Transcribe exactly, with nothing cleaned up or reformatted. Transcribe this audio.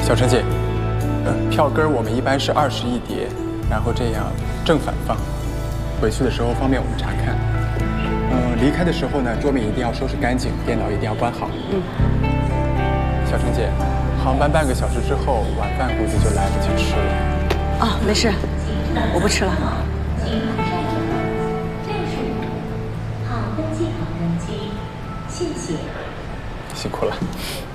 小陈姐，呃，票根我们一般是二十一叠，然后这样正反放，回去的时候方便我们查看。嗯，离开的时候呢，桌面一定要收拾干净，电脑一定要关好。嗯。小陈姐，航班半个小时之后，晚饭估计就来不及吃了。 哦，没事，我不吃了。 好登机，好登机，谢谢。 辛苦了。